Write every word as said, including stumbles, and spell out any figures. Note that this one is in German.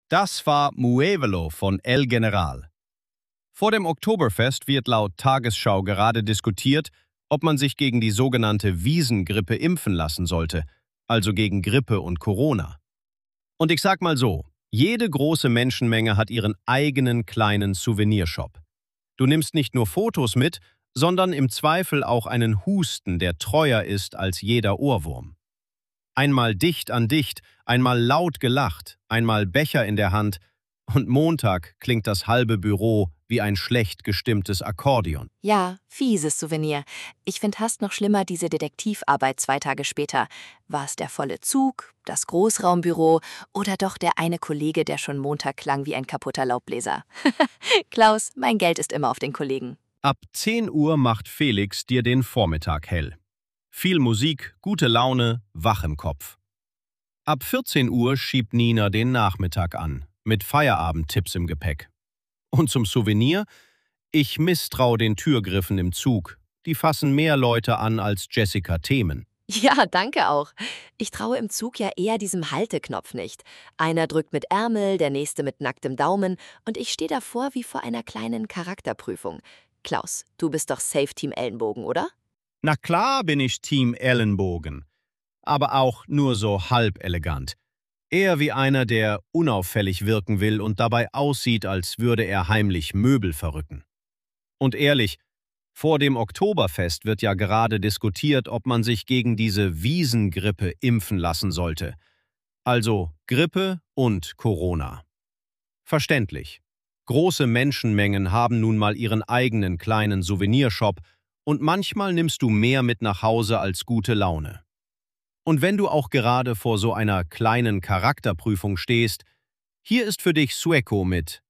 Das war Muévelo von El General. Vor dem Oktoberfest wird laut Tagesschau gerade diskutiert, ob man sich gegen die sogenannte Wiesengrippe impfen lassen sollte, also gegen Grippe und Corona. Und ich sag mal so, jede große Menschenmenge hat ihren eigenen kleinen Souvenirshop. Du nimmst nicht nur Fotos mit, sondern im Zweifel auch einen Husten, der treuer ist als jeder Ohrwurm. Einmal dicht an dicht, einmal laut gelacht, einmal Becher in der Hand und Montag klingt das halbe Büro wie ein schlecht gestimmtes Akkordeon. Ja, fieses Souvenir. Ich finde fast noch schlimmer diese Detektivarbeit zwei Tage später. War es der volle Zug, das Großraumbüro oder doch der eine Kollege, der schon Montag klang wie ein kaputter Laubbläser? Klaus, mein Geld ist immer auf den Kollegen. Ab zehn Uhr macht Felix dir den Vormittag hell. Viel Musik, gute Laune, wach im Kopf. Ab vierzehn Uhr schiebt Nina den Nachmittag an, mit Feierabendtipps im Gepäck. Und zum Souvenir? Ich misstrau den Türgriffen im Zug. Die fassen mehr Leute an als Jessica Themen. Ja, danke auch. Ich traue im Zug ja eher diesem Halteknopf nicht. Einer drückt mit Ärmel, der nächste mit nacktem Daumen und ich stehe davor wie vor einer kleinen Charakterprüfung. Klaus, du bist doch safe Team Ellenbogen, oder? Na klar bin ich Team Ellenbogen, aber auch nur so halb elegant. Eher wie einer, der unauffällig wirken will und dabei aussieht, als würde er heimlich Möbel verrücken. Und ehrlich, vor dem Oktoberfest wird ja gerade diskutiert, ob man sich gegen diese Wiesengrippe impfen lassen sollte. Also Grippe und Corona. Verständlich. Große Menschenmengen haben nun mal ihren eigenen kleinen Souvenirshop und manchmal nimmst du mehr mit nach Hause als gute Laune. Und wenn du auch gerade vor so einer kleinen Charakterprüfung stehst, hier ist für dich Sueco mit